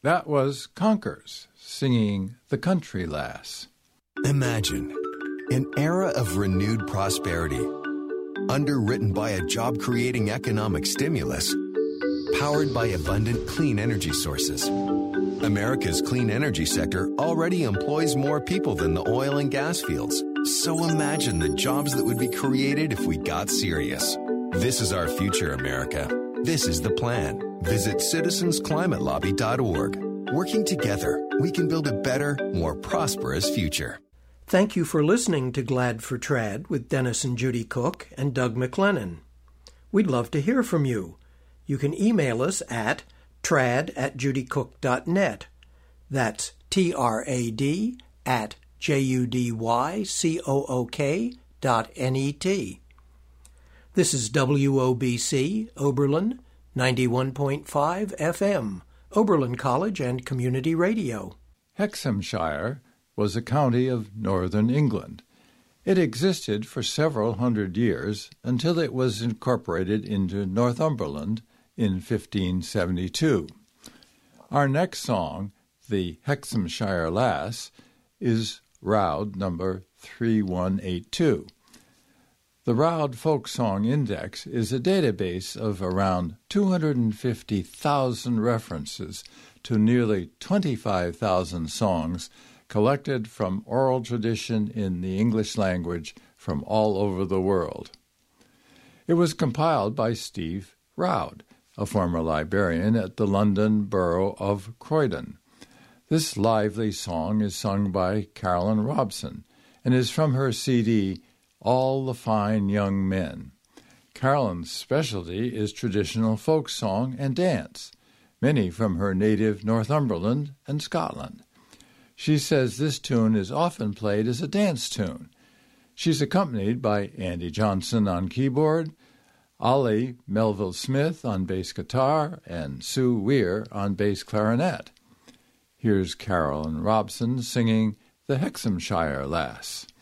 That was Conkers singing The Country Lass. Imagine an era of renewed prosperity, underwritten by a job-creating economic stimulus, powered by abundant clean energy sources. America's clean energy sector already employs more people than the oil and gas fields. So imagine the jobs that would be created if we got serious. This is our future, America. This is the plan. Visit citizensclimatelobby.org. Working together, we can build a better, more prosperous future. Thank you for listening to Glad for Trad with Dennis and Judy Cook and Doug McLennan. We'd love to hear from you. You can email us at trad@judycook.net. That's trad@judycook.net. This is WOBC, Oberlin, 91.5 FM, Oberlin College and Community Radio. Hexhamshire was a county of northern England. It existed for several hundred years until it was incorporated into Northumberland in 1572. Our next song, The Hexhamshire Lass, is Roud number 3182. The Roud Folk Song Index is a database of around 250,000 references to nearly 25,000 songs collected from oral tradition in the English language from all over the world. It was compiled by Steve Roud, a former librarian at the London Borough of Croydon. This lively song is sung by Carolyn Robson and is from her CD, All the Fine Young Men. Carolyn's specialty is traditional folk song and dance, many from her native Northumberland and Scotland. She says this tune is often played as a dance tune. She's accompanied by Andy Johnson on keyboard, Ollie Melville Smith on bass guitar, and Sue Weir on bass clarinet. Here's Carolyn Robson singing The Hexhamshire Lass.